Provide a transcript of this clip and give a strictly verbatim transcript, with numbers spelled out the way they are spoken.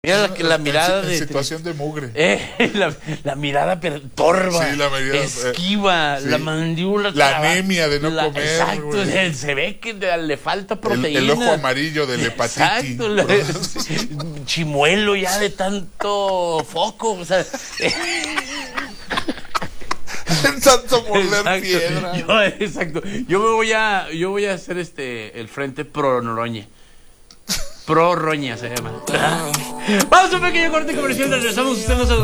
Mira la, la mirada en, de... en situación de mugre. Eh, la, la mirada per, torva, sí, la mirada, esquiva, eh, sí. la mandíbula... La anemia de no la, comer. Exacto, se, se ve que le falta proteína. El, el ojo amarillo del hepatitis. Exacto, la, chimuelo ya de tanto foco, o sea... tanto morder exacto, piedra. Yo, exacto. Yo me voy a, yo voy a hacer este el frente pro Noroña. Pro Roña se llama. Vamos a un pequeño corte comercial, regresamos, usted no se